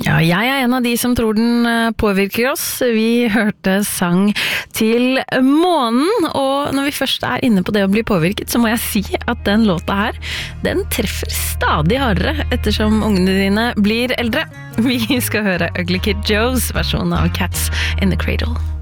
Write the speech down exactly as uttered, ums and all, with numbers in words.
Ja, jeg er en av de som tror den påvirker oss. Vi hørte sang til månen, og når vi først er inne på det å bli påvirket, så må jeg si at den låta her, den treffer stadig hardere ettersom ungene dine blir eldre. Vi skal høre Ugly Kid Joes versjon av Cats in the Cradle.